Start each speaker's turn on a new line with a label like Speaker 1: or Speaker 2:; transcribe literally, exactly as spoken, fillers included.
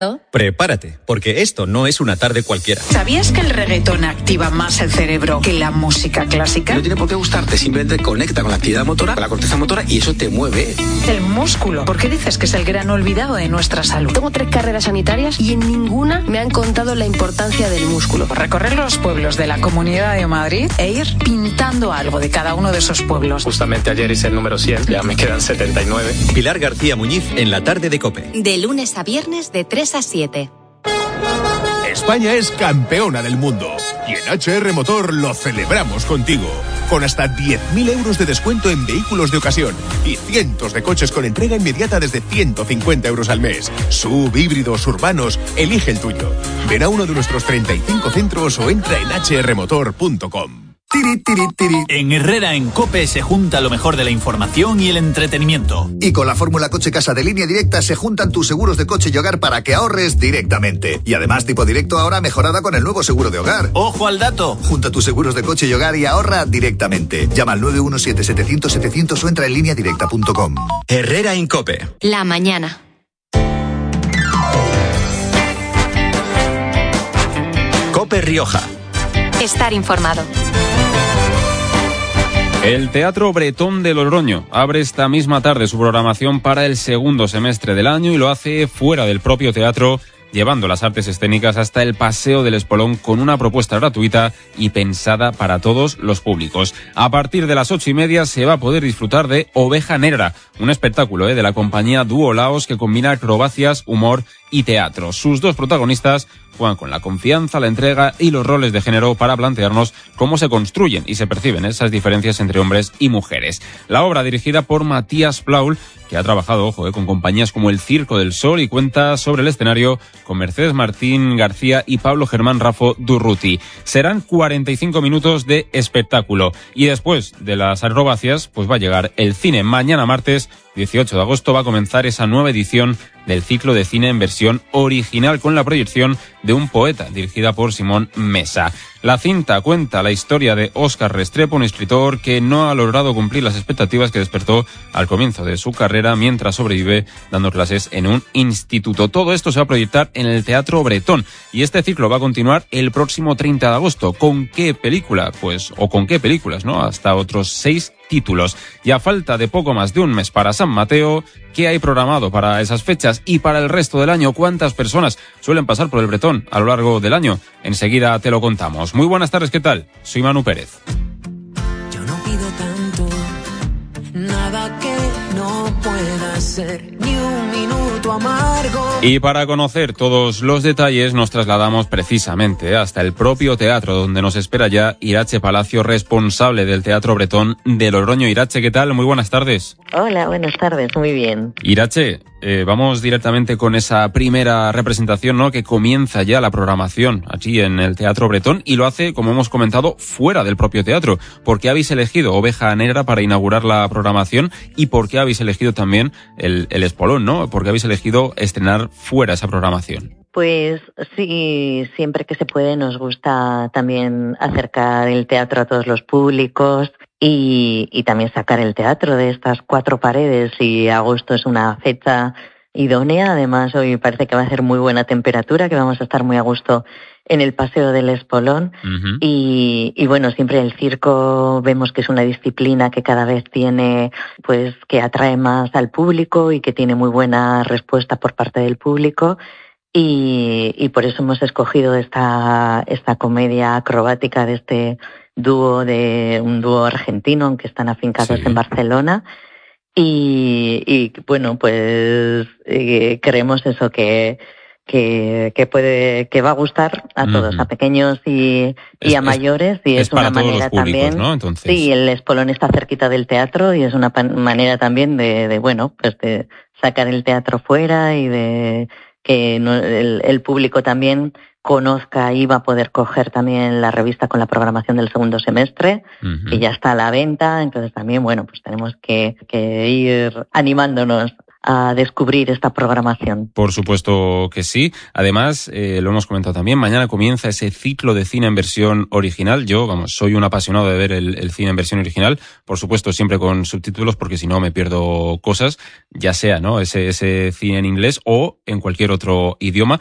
Speaker 1: Prepárate, porque esto no es una tarde cualquiera.
Speaker 2: ¿Sabías que el reggaetón activa más el cerebro que la música clásica?
Speaker 3: No tiene por qué gustarte, simplemente conecta con la actividad motora, con la corteza motora, y eso te mueve.
Speaker 2: El músculo. ¿Por qué dices que es el gran olvidado de nuestra salud?
Speaker 4: Tengo tres carreras sanitarias y en ninguna me han contado la importancia del músculo.
Speaker 2: Recorrer los pueblos de la Comunidad de Madrid e ir pintando algo de cada uno de esos pueblos.
Speaker 5: Justamente ayer hice el número cien, ya me quedan setenta y nueve.
Speaker 1: Pilar García Muñiz en la tarde de COPE.
Speaker 6: De lunes a viernes de tres a siete.
Speaker 7: España es campeona del mundo y en H R Motor lo celebramos contigo. Con hasta diez mil euros de descuento en vehículos de ocasión y cientos de coches con entrega inmediata desde ciento cincuenta euros al mes. Sub, híbridos, urbanos, elige el tuyo. Ven a uno de nuestros treinta y cinco centros o entra en h r motor punto com.
Speaker 8: Tiri, tiri, tiri. En Herrera en COPE se junta lo mejor de la información y el entretenimiento.
Speaker 9: Y con la fórmula Coche Casa de Línea Directa se juntan tus seguros de coche y hogar para que ahorres directamente. Y además tipo directo ahora mejorada con el nuevo seguro de hogar.
Speaker 8: ¡Ojo al dato!
Speaker 9: Junta tus seguros de coche y hogar y ahorra directamente. Llama al nueve uno siete, setecientos, setecientos o entra en línea directa punto com.
Speaker 1: Herrera en COPE.
Speaker 6: La mañana.
Speaker 1: COPE Rioja.
Speaker 6: Estar informado.
Speaker 10: El Teatro Bretón de Logroño abre esta misma tarde su programación para el segundo semestre del año y lo hace fuera del propio teatro, llevando las artes escénicas hasta el Paseo del Espolón con una propuesta gratuita y pensada para todos los públicos. A partir de las ocho y media se va a poder disfrutar de Oveja Negra, un espectáculo eh, de la compañía Dúo Laos que combina acrobacias, humor y teatro. Sus dos protagonistas juegan con la confianza, la entrega y los roles de género para plantearnos cómo se construyen y se perciben esas diferencias entre hombres y mujeres. La obra, dirigida por Matías Plaul, que ha trabajado, ojo, eh, con compañías como el Circo del Sol, y cuenta sobre el escenario con Mercedes Martín García y Pablo Germán Rafo Durruti. Serán cuarenta y cinco minutos de espectáculo y después de las acrobacias pues va a llegar el cine. Mañana martes dieciocho de agosto va a comenzar esa nueva edición del ciclo de cine en versión original con la proyección de Un poeta, dirigida por Simón Mesa. La cinta cuenta la historia de Óscar Restrepo, un escritor que no ha logrado cumplir las expectativas que despertó al comienzo de su carrera mientras sobrevive dando clases en un instituto. Todo esto se va a proyectar en el Teatro Bretón y este ciclo va a continuar el próximo treinta de agosto. ¿Con qué película? Pues, o con qué películas, ¿no? Hasta otros seis títulos. Y a falta de poco más de un mes para San Mateo, ¿qué hay programado para esas fechas y para el resto del año? ¿Cuántas personas suelen pasar por el Bretón a lo largo del año? Enseguida te lo contamos. Muy buenas tardes, ¿qué tal? Soy Manu Pérez.
Speaker 11: Yo no pido tanto, nada que no pueda ser, ni un minuto amargo.
Speaker 10: Y para conocer todos los detalles nos trasladamos precisamente hasta el propio teatro, donde nos espera ya Irache Palacio, responsable del Teatro Bretón de Logroño. Irache, ¿qué tal? Muy buenas tardes.
Speaker 12: Hola, buenas tardes, muy bien.
Speaker 10: Irache, eh, vamos directamente con esa primera representación, ¿no?, que comienza ya la programación aquí en el Teatro Bretón y lo hace, como hemos comentado, fuera del propio teatro. ¿Por qué habéis elegido Oveja Negra para inaugurar la programación y por qué habéis elegido también el, el Espolón, ¿no? ¿Por qué habéis elegido estrenar fuera esa programación?
Speaker 12: Pues sí, siempre que se puede nos gusta también acercar el teatro a todos los públicos y, y también sacar el teatro de estas cuatro paredes, y agosto es una fecha idónea. Además, hoy parece que va a hacer muy buena temperatura, que vamos a estar muy a gusto en el Paseo del Espolón. Uh-huh. y, y bueno, siempre el circo vemos que es una disciplina que cada vez tiene, pues, que atrae más al público y que tiene muy buena respuesta por parte del público. Y, y por eso hemos escogido esta, esta comedia acrobática de este dúo, de un dúo argentino, aunque están afincados sí. en Barcelona. Y, y bueno, pues eh, creemos eso, que, que, que puede, que va a gustar a todos, uh-huh. a pequeños y, y es, a mayores, y es, es una manera públicos, también, ¿no? Entonces... sí, el Espolón está cerquita del teatro y es una pan- manera también de, de, bueno, pues de sacar el teatro fuera y de que no, el, el público también conozca y va a poder coger también la revista con la programación del segundo semestre, uh-huh. que ya está a la venta. Entonces también, bueno, pues tenemos que, que ir animándonos a descubrir esta programación.
Speaker 10: Por supuesto que sí. Además, eh, lo hemos comentado también, mañana comienza ese ciclo de cine en versión original. Yo, vamos, soy un apasionado de ver el, el cine en versión original, por supuesto siempre con subtítulos, porque si no me pierdo cosas, ya sea, ¿no?, ese, ese cine en inglés o en cualquier otro idioma.